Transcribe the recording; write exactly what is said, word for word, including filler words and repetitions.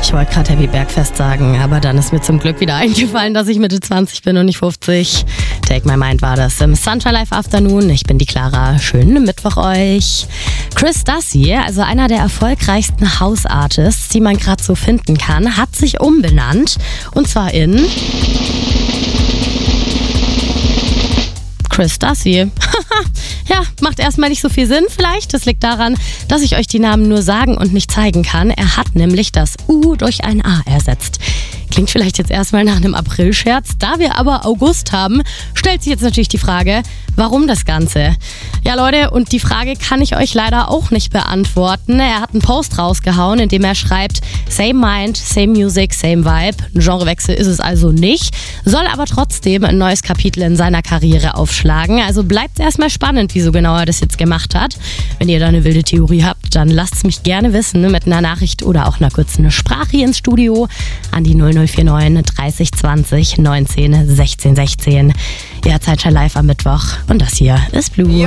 Ich wollte gerade Happy Bergfest sagen, aber dann ist mir zum Glück wieder eingefallen, dass ich Mitte zwanzig bin und nicht fünfzig. Take My Mind war das im Sunshine Live Afternoon. Ich bin die Clara. Schönen Mittwoch euch. Chris Dusty, also einer der erfolgreichsten House-Artists, die man gerade so finden kann, hat sich umbenannt. Und zwar in Chris Dusty. Ja, macht erstmal nicht so viel Sinn vielleicht. Das liegt daran, dass ich euch die Namen nur sagen und nicht zeigen kann. Er hat nämlich das U durch ein A ersetzt. Klingt vielleicht jetzt erstmal nach einem April-Scherz. Da wir aber August haben, stellt sich jetzt natürlich die Frage, warum das Ganze? Ja Leute, und die Frage kann ich euch leider auch nicht beantworten. Er hat einen Post rausgehauen, in dem er schreibt, same mind, same music, same vibe. Ein Genrewechsel ist es also nicht, soll aber trotzdem ein neues Kapitel in seiner Karriere aufschlagen. Also bleibt erstmal spannend, wieso genau er das jetzt gemacht hat. Wenn ihr da eine wilde Theorie habt, dann lasst es mich gerne wissen mit einer Nachricht oder auch einer kurzen Sprache ins Studio an die null null vier neun dreißig zwanzig neunzehn sechzehn sechzehn. Ihr hört Sunshine Live am Mittwoch und das hier ist Blue.